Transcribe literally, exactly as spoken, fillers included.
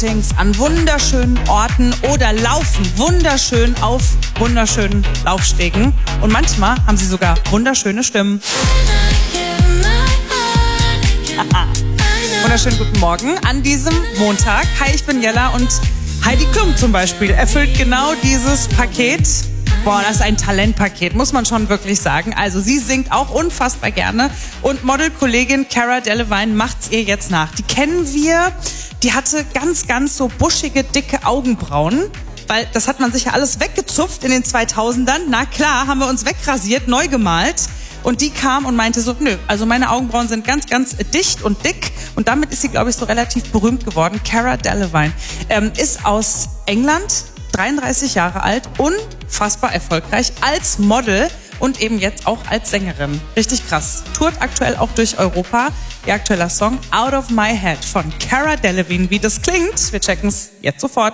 Shootings an wunderschönen Orten oder laufen wunderschön auf wunderschönen Laufstegen. Und manchmal haben sie sogar wunderschöne Stimmen. Wunderschönen guten Morgen an diesem Montag. Hi, ich bin Jella und Heidi Klum zum Beispiel erfüllt genau dieses Paket. Boah, das ist ein Talentpaket, muss man schon wirklich sagen. Also sie singt auch unfassbar gerne und Modelkollegin Cara Delevingne macht's ihr jetzt nach. Die kennen wir, die hatte ganz, ganz so buschige, dicke Augenbrauen, weil das hat man sich ja alles weggezupft in den zweitausendern. Na klar, haben wir uns wegrasiert, neu gemalt. Und die kam und meinte so, nö, also meine Augenbrauen sind ganz, ganz dicht und dick. Und damit ist sie, glaube ich, so relativ berühmt geworden. Cara Delevingne ähm, ist aus England, dreiunddreißig Jahre alt, unfassbar erfolgreich als Model und eben jetzt auch als Sängerin. Richtig krass. Tourt aktuell auch durch Europa. Ihr aktueller Song Out of My Head von Cara Delevingne. Wie das klingt, wir checken's jetzt sofort.